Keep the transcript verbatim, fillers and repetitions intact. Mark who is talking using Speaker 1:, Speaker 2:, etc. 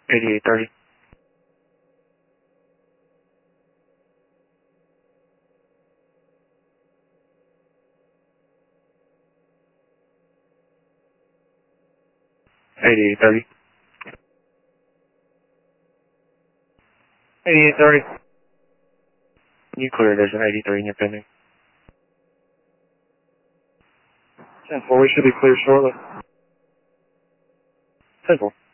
Speaker 1: eighty-eight thirty. eighty-eight thirty. eighty-eight thirty. You clear, there's an eighty-three in your pending. ten four, we should be clear shortly. ten four.